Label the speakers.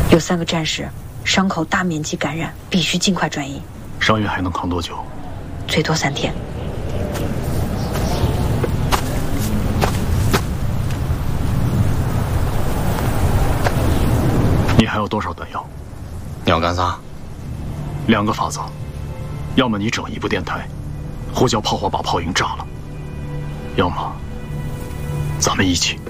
Speaker 1: 有3个战士，伤口大面积感染，必须尽快转移。
Speaker 2: 伤员还能扛多久？
Speaker 1: 最多3天。
Speaker 2: 你还有多少弹药？
Speaker 3: 你要干啥
Speaker 2: ？2个法子，要么你整1部电台，或叫炮火把炮营炸了，要么咱们一起。